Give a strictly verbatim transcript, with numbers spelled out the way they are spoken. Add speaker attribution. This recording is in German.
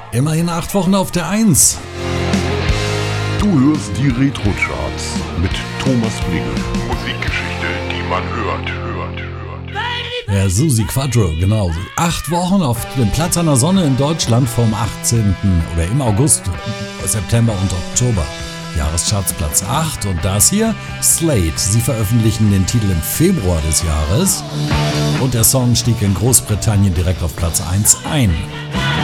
Speaker 1: Immerhin acht Wochen auf der eins.
Speaker 2: Du hörst die Retro-Charts mit Thomas Blingel. Musikgeschichte, die man hört, hört, hört.
Speaker 1: Ja, Susi Quattro, genau. Acht Wochen auf dem Platz an der Sonne in Deutschland vom achtzehnten oder im August, September und Oktober. Jahrescharts Platz acht und das hier, Slade. Sie veröffentlichen den Titel im Februar des Jahres und der Song stieg in Großbritannien direkt auf Platz eins ein.